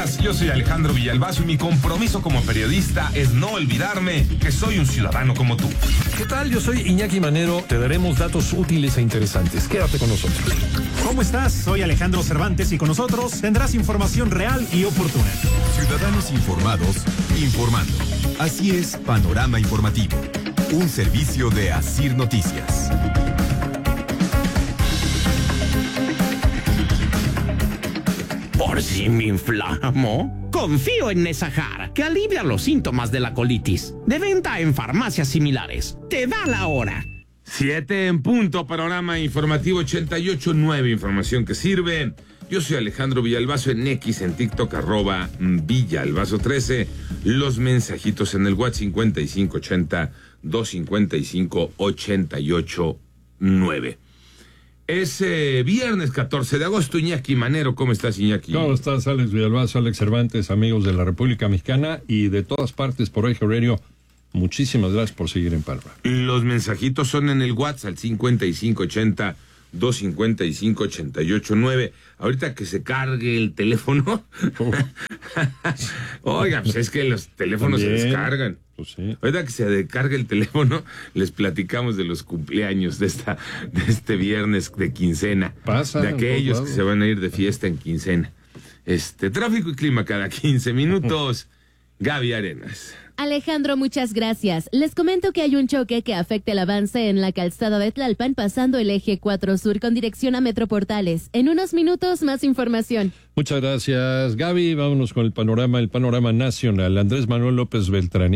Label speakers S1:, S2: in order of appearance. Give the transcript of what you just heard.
S1: días, yo soy Alejandro Villalbazo y mi compromiso como periodista es no olvidarme que soy un ciudadano como tú.
S2: ¿Qué tal? Yo soy Iñaki Manero. Te daremos datos útiles e interesantes. Quédate con nosotros.
S3: ¿Cómo estás? Soy Alejandro Cervantes y con nosotros tendrás información real y oportuna.
S4: Ciudadanos informados, informando. Así es, Panorama Informativo. Un servicio de Asir Noticias.
S5: Por si me inflamo, confío en Nesahar, que alivia los síntomas de la colitis. De venta en farmacias similares. Te da la hora.
S1: 7 en punto, Panorama Informativo 88.9, información que sirve. Yo soy Alejandro Villalbazo en X, en TikTok, @Villalbazo13. Los mensajitos en el WhatsApp 5580-255-889. Es viernes 14 de agosto, Iñaki Manero. ¿Cómo estás, Iñaki?
S2: ¿Cómo estás, Alex Villalbazo, Alex Cervantes, amigos de la República Mexicana y de todas partes por Eje Radio? Muchísimas gracias por seguir en Panorama.
S1: Los mensajitos son en el WhatsApp al 5580-255-889. Ahorita que se cargue el teléfono. Oiga, pues es que los teléfonos
S2: También,
S1: se descargan.
S2: Pues sí.
S1: Ahorita que se descargue el teléfono, les platicamos de los cumpleaños de este viernes de quincena.
S2: Pasa,
S1: de aquellos que se van a ir de fiesta en quincena. Tráfico y clima cada 15 minutos. Gaby Arenas.
S6: Alejandro, muchas gracias. Les comento que hay un choque que afecta el avance en la calzada de Tlalpan pasando el eje 4 Sur con dirección a Metroportales. En unos minutos más información.
S2: Muchas gracias, Gaby. Vámonos con el panorama nacional. Andrés Manuel López Beltrán